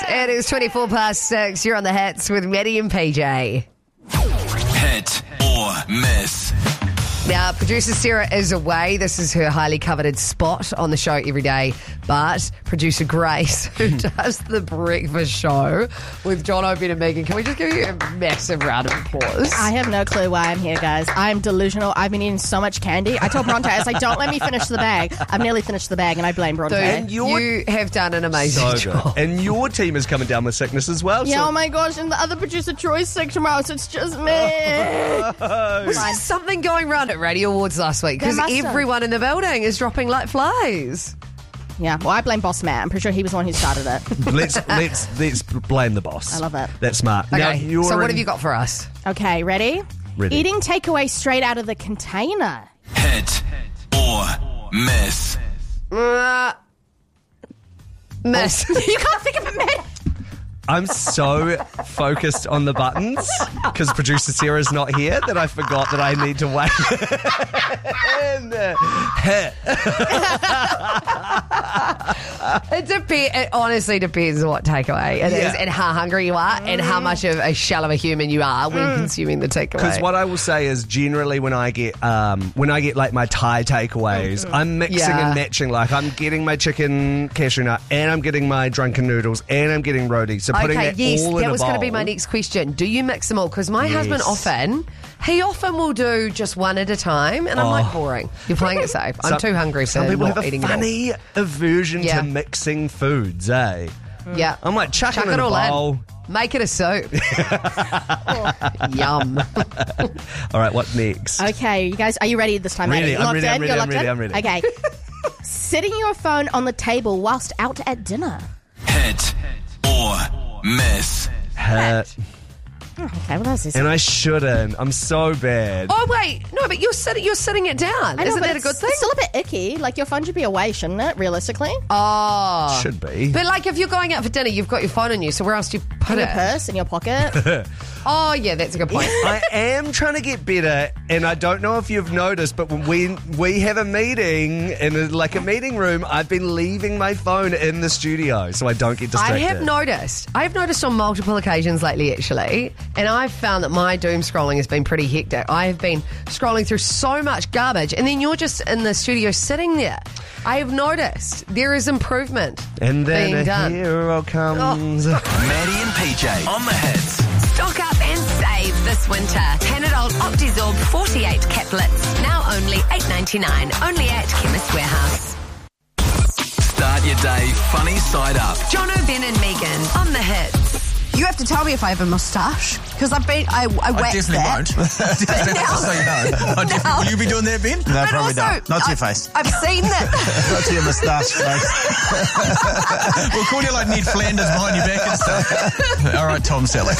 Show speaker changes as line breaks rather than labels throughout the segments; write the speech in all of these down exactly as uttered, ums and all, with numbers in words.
It is twenty-four past six. You're on the Hits with Maddie and P J.
Hit or miss.
Now, producer Sarah is away. This is her highly coveted spot on the show every day. But producer Grace, who does the breakfast show with John O'Ben and Megan, can we just give you a massive round of applause?
I have no clue why I'm here, guys. I'm delusional. I've been eating so much candy. I told Bronte, I was like, don't let me finish the bag. I've nearly finished the bag, and I blame Bronte.
Dude, you have done an amazing
So
job.
good. And your team is coming down with sickness as well.
Yeah,
so
oh my gosh, and the other producer Troy's sick tomorrow, so it's just me.
Was there something going round at Radio Awards last week? Because
There must have.
everyone in the building is dropping like flies.
Yeah, well, I blame Boss Matt. I'm pretty sure he was the one who started it.
let's let's let's blame the boss.
I love it.
That's smart. Now,
Okay,
you're
so what
in-
have you got for us?
Okay, ready?
Ready.
Eating takeaway straight out of the container.
Hit or miss.
Uh, miss.
You can't think of a minute.
I'm so focused on the buttons because producer Sarah's not here that I forgot that I need to wait. And, uh, hit.
It, dep- it honestly depends on what takeaway it
Yeah.
is and how hungry you are and how much of a shell of a human you are when consuming the takeaway.
Because what I will say is generally when I get um, when I get like my Thai takeaways, I'm mixing
Yeah.
and matching. Like I'm getting my chicken cashew nut and I'm getting my drunken noodles and I'm getting roti. So putting
Okay,
that
yes,
all in
that
a
was going to
bowl.
be my next question. Do you mix them all? Because my
Yes.
husband often, he often will do just one at a time, and I'm like, boring. You're playing it safe. I'm
Some-
too hungry for
Some people
not
have a
eating
funny aversion
Yeah.
to mixing foods, eh?
it all. Yeah.
I'm like, chuck,
Chuck
it
it
in a
all
bowl.
in. Make it a soup. Yum.
All right, what next?
Okay, you guys, are you ready this time?
Ready,
Maddie?
I'm
Locked
ready,
in?
I'm ready,
You're
I'm
locked
ready,
in?
I'm ready.
Okay. Sitting your phone on the table whilst out at dinner.
Hit or miss.
Hit.
Okay, well that's this.
And I shouldn't. I'm so bad.
Oh wait, no, but you're sitting. You're sitting it down.
I know,
Isn't
but
that a
it's-
good thing?
It's still a bit icky. Like, your phone should be away, shouldn't it, realistically?
Oh,
Should be.
But like, if you're going out for dinner, you've got your phone on you. So where else do you put
In your
it?
purse, in your pocket.
Oh yeah, that's a good point.
I am trying to get better, and I don't know if you've noticed, but when we we have a meeting in a, like a meeting room, I've been leaving my phone in the studio so I don't get
I
distracted.
have noticed. I have noticed on multiple occasions lately, actually, and I've found that my doom scrolling has been pretty hectic. I have been scrolling through so much garbage, and then you're just in the studio sitting there. I have noticed there is improvement
And then
being
a
done.
hero comes.
Maddie and P J on the hits.
Stock up and save this winter. Panadol Optizorb forty-eight caplets. Now only eight ninety-nine. Only at Chemist Warehouse.
Start your day funny side up.
John O'Ben and Megan on the hits.
You have to tell me if I have a moustache, because I've been, I, I
I
waxed
definitely
that.
won't. Just so you know. I definitely, will you be doing that, Ben?
No, but
probably
also,
not. Not to your
I-
face.
I've seen that.
Not to your moustache, face. We'll call you like Ned Flanders behind your back and stuff. All right, Tom Selleck.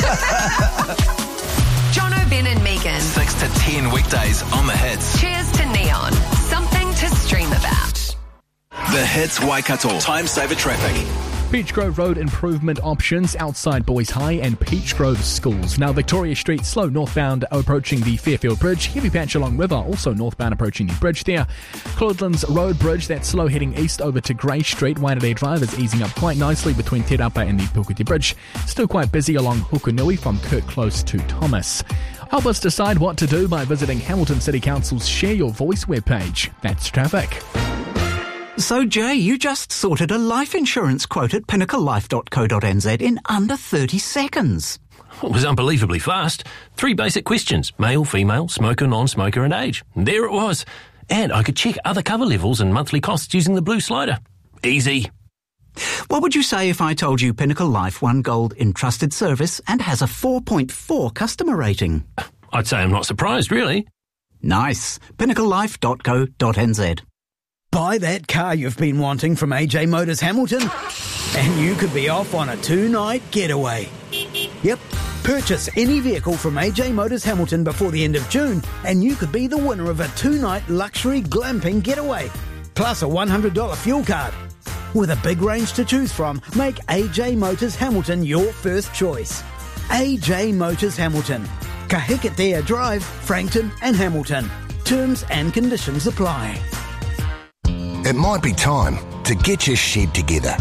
John O'Ben and Megan.
six to ten weekdays on the hits.
Cheers to Neon. Something to stream about.
The Hits Waikato. Time saver traffic.
Peach Grove Road improvement options outside Boys High and Peach Grove Schools. Now Victoria Street slow northbound approaching the Fairfield Bridge. Heavy patch along River, also northbound approaching the bridge there. Claudelands Road Bridge, that's slow heading east over to Grey Street. Waitanere Drive is easing up quite nicely between Te Rapa and the Puketi Bridge. Still quite busy along Hukunui from Kirk Close to Thomas. Help us decide what to do by visiting Hamilton City Council's Share Your Voice webpage. That's traffic.
So, Jay, you just sorted a life insurance quote at pinnacle life dot co dot n z in under thirty seconds.
It was unbelievably fast. Three basic questions: male, female, smoker, non-smoker, and age. And there it was. And I could check other cover levels and monthly costs using the blue slider. Easy.
What would you say if I told you Pinnacle Life won gold in trusted service and has a four point four customer rating?
I'd say I'm not surprised, really.
Nice. pinnacle life dot co dot n z. Buy that car you've been wanting from A J Motors Hamilton, and you could be off on a two-night getaway. Yep, purchase any vehicle from A J Motors Hamilton before the end of June, and you could be the winner of a two-night luxury glamping getaway, plus a one hundred dollars fuel card. With a big range to choose from, make A J Motors Hamilton your first choice. A J Motors Hamilton. Kahikatea Drive, Frankton and Hamilton. Terms and conditions apply.
It might be time to get your shed together.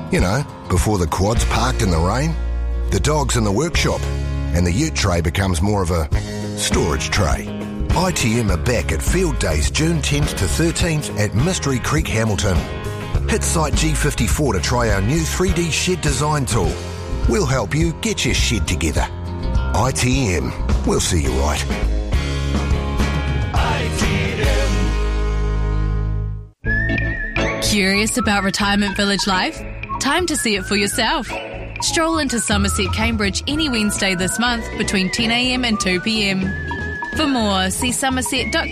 You know, before the quad's parked in the rain, the dog's in the workshop, and the ute tray becomes more of a storage tray. I T M are back at Field Days June tenth to thirteenth at Mystery Creek, Hamilton. Hit Site G fifty-four to try our new three D shed design tool. We'll help you get your shed together. I T M. We'll see you right.
I T M. Curious about retirement village life? Time to see it for yourself. Stroll into Somerset Cambridge any Wednesday this month between ten a m and two p m. For more, see somerset dot